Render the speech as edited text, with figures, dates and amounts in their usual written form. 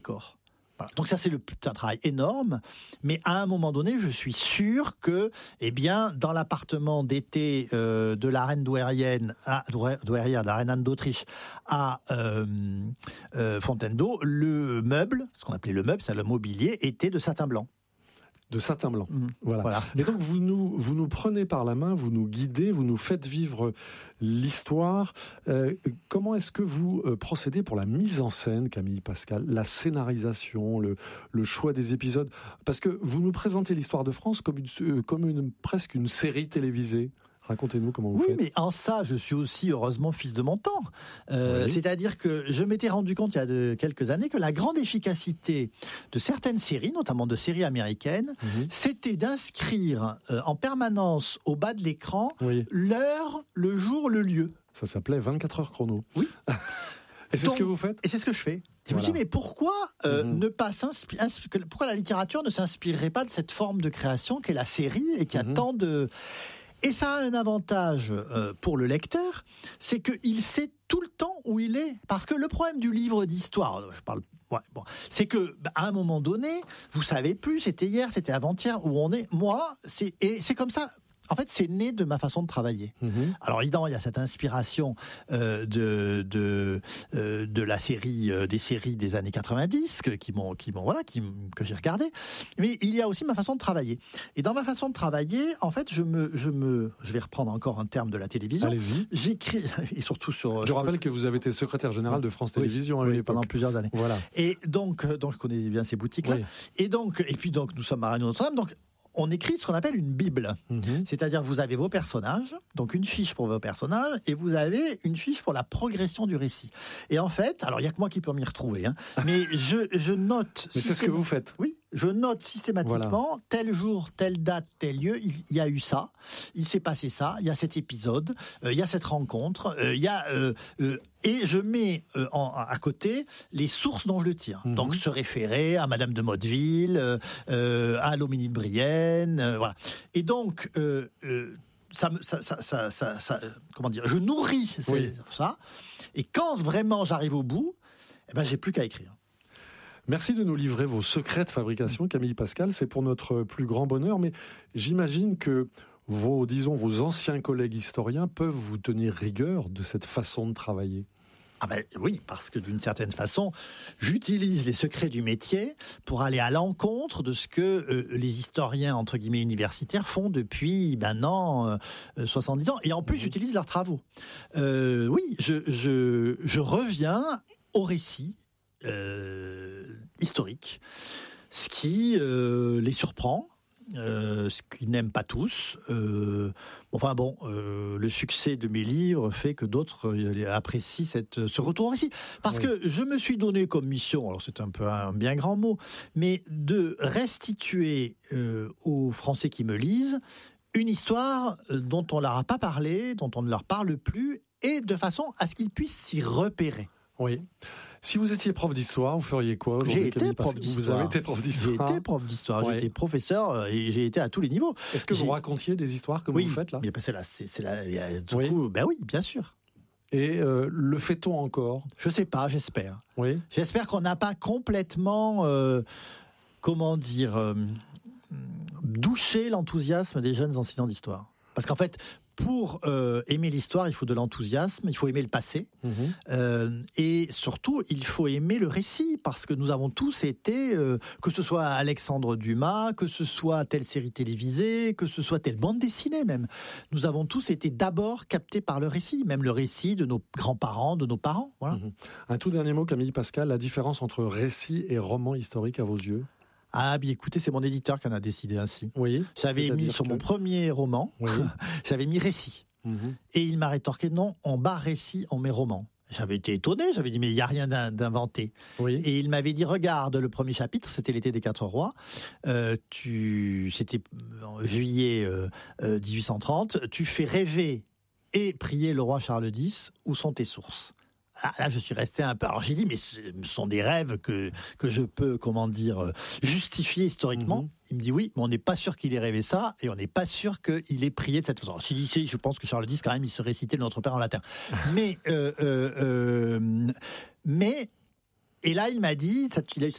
D'accord. Voilà. Donc ça, c'est un travail énorme, mais à un moment donné, je suis sûr que, eh bien, dans l'appartement d'été de la reine douairière, de la reine Anne d'Autriche à Fontainebleau, le meuble, ce qu'on appelait le meuble, c'est le mobilier, était de satin blanc. De satin blanc. Voilà. Et donc vous nous prenez par la main, vous nous guidez, vous nous faites vivre l'histoire. Comment est-ce que vous procédez pour la mise en scène, Camille Pascal, la scénarisation, le choix des épisodes? Parce que vous nous présentez l'histoire de France comme presque une série télévisée. Racontez-nous comment vous faites. Oui, mais en ça, je suis aussi heureusement fils de mon temps. Oui. C'est-à-dire que je m'étais rendu compte il y a quelques années que la grande efficacité de certaines séries, notamment de séries américaines, c'était d'inscrire en permanence au bas de l'écran l'heure, le jour, le lieu. Ça s'appelait 24 heures chrono. Oui. Et c'est ce que vous faites? Et c'est ce que je fais. Je me dis, mais pourquoi ne pas pourquoi la littérature ne s'inspirerait pas de cette forme de création qu'est la série et qui a tant de... Et ça a un avantage pour le lecteur, c'est qu'il sait tout le temps où il est. Parce que le problème du livre d'histoire, c'est que à un moment donné, vous savez plus, c'était hier, c'était avant-hier, où on est. Moi, c'est comme ça. En fait, c'est né de ma façon de travailler. Alors, évidemment, il y a cette inspiration de la série, des séries des années 90 que j'ai regardé. Mais il y a aussi ma façon de travailler. Et dans ma façon de travailler, en fait, je vais reprendre encore un terme de la télévision. Allez-y. J'écris, et surtout sur... Je rappelle que vous avez été secrétaire général de France Télévisions à l'époque. Pendant plusieurs années. Voilà. Et donc je connais bien ces boutiques-là. Oui. Et puis nous sommes à Radio Notre-Dame, donc on écrit ce qu'on appelle une Bible. C'est-à-dire, vous avez vos personnages, donc une fiche pour vos personnages, et vous avez une fiche pour la progression du récit. Et en fait, alors il n'y a que moi qui peux m'y retrouver, mais je note... Mais c'est ce que vous faites. Oui, je note systématiquement, tel jour, telle date, tel lieu, il y a eu ça, il s'est passé ça, il y a cet épisode, il y a cette rencontre, il y a... et je mets à côté les sources dont je le tire. Donc se référer à Madame de Motteville, à Loménie de Brienne, voilà. Et donc comment dire, je nourris ça. Et quand vraiment j'arrive au bout, j'ai plus qu'à écrire. Merci de nous livrer vos secrets de fabrication, Camille Pascal. C'est pour notre plus grand bonheur, mais j'imagine que vos anciens collègues historiens peuvent vous tenir rigueur de cette façon de travailler. Oui, parce que d'une certaine façon, j'utilise les secrets du métier pour aller à l'encontre de ce que les historiens, entre guillemets, universitaires font depuis maintenant 70 ans. Et en plus, j'utilise leurs travaux. Oui, je reviens au récit historique, ce qui les surprend. Ce qu'ils n'aiment pas tous. Le succès de mes livres fait que d'autres apprécient ce retour au récit. Parce que je me suis donné comme mission, alors c'est un peu un bien grand mot, mais de restituer aux Français qui me lisent une histoire dont on ne leur a pas parlé, dont on ne leur parle plus, et de façon à ce qu'ils puissent s'y repérer. Oui. Si vous étiez prof d'histoire, vous feriez quoi aujourd'hui? J'ai été prof d'histoire. Vous avez été prof d'histoire. J'ai été prof d'histoire. J'ai été professeur et j'ai été à tous les niveaux. Est-ce que vous racontiez des histoires comme vous faites là? Oui, oui, bien sûr. Et le fait-on encore? Je sais pas, j'espère. Oui. J'espère qu'on n'a pas complètement, douché l'enthousiasme des jeunes enseignants d'histoire. Parce qu'en fait, pour aimer l'histoire, il faut de l'enthousiasme, il faut aimer le passé, et surtout, il faut aimer le récit, parce que nous avons tous été, que ce soit Alexandre Dumas, que ce soit telle série télévisée, que ce soit telle bande dessinée même, nous avons tous été d'abord captés par le récit, même le récit de nos grands-parents, de nos parents. Voilà. Un tout dernier mot, Camille Pascal, la différence entre récit et roman historique à vos yeux? Écoutez, c'est mon éditeur qui en a décidé ainsi. Oui. J'avais mis sur mon premier roman, j'avais mis récit. Et il m'a rétorqué, non, en bas récit, on met roman. J'avais été étonné, j'avais dit, mais il n'y a rien d'inventé. Et il m'avait dit, regarde le premier chapitre, c'était l'été des 4 rois, c'était en juillet 1830, tu fais rêver et prier le roi Charles X, où sont tes sources? Là, je suis resté un peu... Alors, j'ai dit, mais ce sont des rêves que je peux, justifier historiquement. Il me dit oui, mais on n'est pas sûr qu'il ait rêvé ça, et on n'est pas sûr qu'il ait prié de cette façon. Alors, je pense que Charles X, quand même, il se récitait le Notre Père en latin. Mais Et là, il m'a dit, il a eu